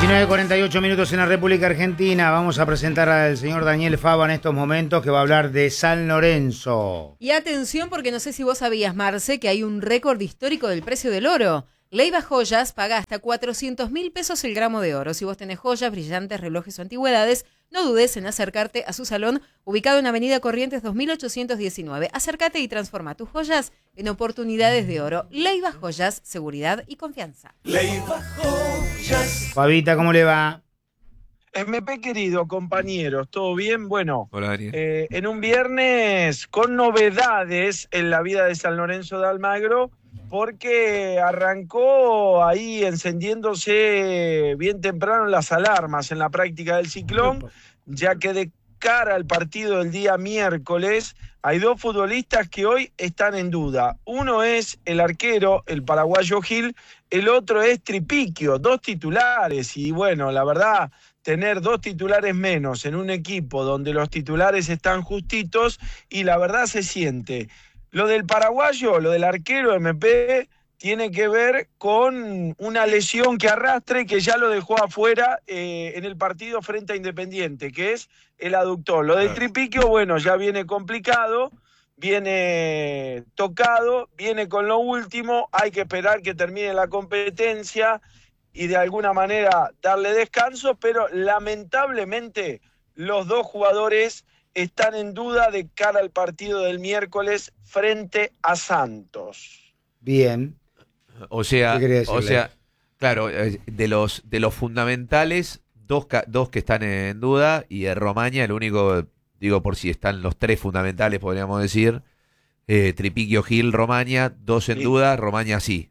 19:48 minutos en la República Argentina. Vamos a presentar al señor Daniel Fava en estos momentos, que va a hablar de San Lorenzo. Y atención, porque no sé si vos sabías, Marce, que hay un récord histórico del precio del oro. Leiva Joyas paga hasta 400.000 pesos el gramo de oro. Si vos tenés joyas, brillantes, relojes o antigüedades, no dudes en acercarte a su salón, ubicado en Avenida Corrientes 2819. Acércate y transforma tus joyas en oportunidades de oro. Leiva Joyas, seguridad y confianza. Leiva Joyas. Fabita, ¿cómo le va? MP querido, compañeros, ¿todo bien? Bueno, hola, Daniel. En un viernes con novedades en la vida de San Lorenzo de Almagro, porque arrancó ahí encendiéndose bien temprano las alarmas en la práctica del Ciclón, ya que de cara al partido del día miércoles hay dos futbolistas que hoy están en duda. Uno es el arquero, el paraguayo Gil, el otro es Tripiquio, dos titulares, y bueno, la verdad, tener dos titulares menos en un equipo donde los titulares están justitos, y la verdad se siente. Lo del paraguayo, lo del arquero MP, tiene que ver con una lesión que arrastra y que ya lo dejó afuera en el partido frente a Independiente, que es el aductor. Lo del Tripiquio, bueno, ya viene complicado, viene tocado, viene con lo último, hay que esperar que termine la competencia y de alguna manera darle descanso, pero lamentablemente los dos jugadores están en duda de cara al partido del miércoles frente a Santos. Bien. O sea, decirle? claro, de los fundamentales, dos que están en duda, y el Romaña, el único, digo, por si están los tres fundamentales, podríamos decir, Tripiquio, Gil, Romaña, dos en duda, Romaña sí.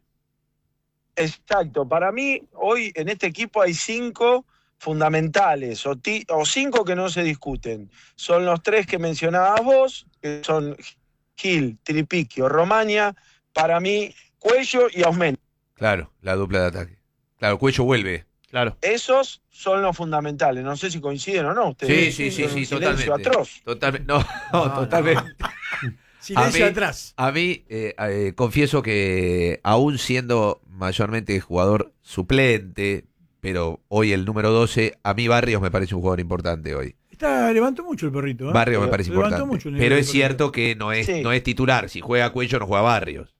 Exacto, para mí hoy en este equipo hay 5 fundamentales o 5 que no se discuten. Son los 3 que mencionabas vos, que son Gil, Tripiquio, Romaña, para mí Cuello y Aumento. Claro, la dupla de ataque. Claro, Cuello vuelve. Claro. Esos son los fundamentales. No sé si coinciden o no ustedes. Sí, totalmente. Atroz. Totalmente. No, totalmente. Silencio atrás. A mí, confieso que aún siendo mayormente jugador suplente, pero hoy el número 12, a mí Barrios me parece un jugador importante hoy. Levantó mucho el perrito. Barrios me parece importante. Mucho pero es cierto que no es titular. Si juega Cuello, no juega Barrios.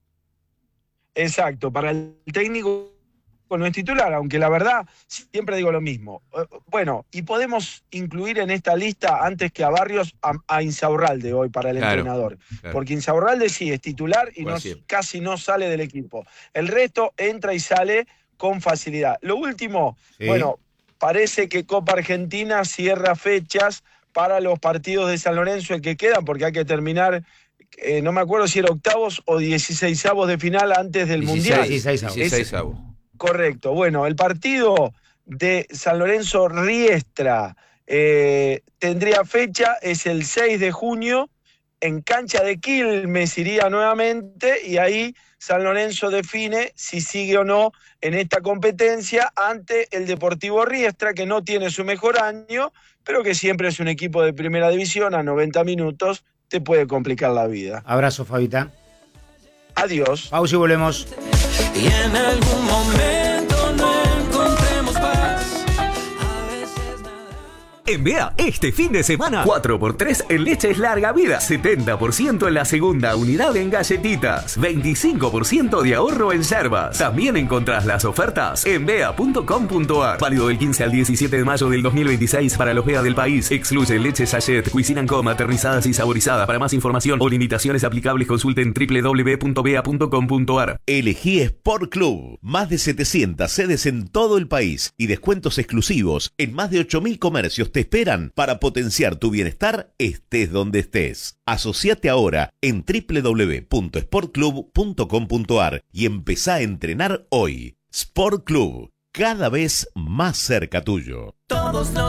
Exacto. Para el técnico no es titular, aunque la verdad siempre digo lo mismo. Bueno, y podemos incluir en esta lista antes que a Barrios a Insaurralde hoy para el entrenador. Claro. Porque Insaurralde sí es titular y casi no sale del equipo. El resto entra y sale con facilidad. Lo último, bueno, parece que Copa Argentina cierra fechas para los partidos de San Lorenzo, el que quedan, porque hay que terminar, no me acuerdo si era octavos o 16avos de final antes del Mundial. 16avos. Correcto. Bueno, el partido de San Lorenzo Riestra tendría fecha, es el 6 de junio, en cancha de Quilmes iría nuevamente, y ahí San Lorenzo define si sigue o no en esta competencia ante el Deportivo Riestra, que no tiene su mejor año, pero que siempre es un equipo de primera división. A 90 minutos te puede complicar la vida. Abrazo, Fabita. Adiós. Pausa y volvemos. Y en algún momento no encontremos paz. Envía este fin de semana 4x3 en leches larga vida, 70% en la segunda unidad en galletitas, 25% de ahorro en yerbas. También encontrás las ofertas en bea.com.ar. Válido del 15 al 17 de mayo del 2026 para los BEA del país. Excluye leche sachet, Cuisinant Co, aterrizadas y saborizadas. Para más información o limitaciones aplicables, consulten www.bea.com.ar. Elegí Sport Club. Más de 700 sedes en todo el país y descuentos exclusivos en más de 8.000 comercios te esperan para potenciar tu bienestar, estés donde estés. Asociate ahora en www.sportclub.com.ar y empezá a entrenar hoy. Sport Club, cada vez más cerca tuyo. Todos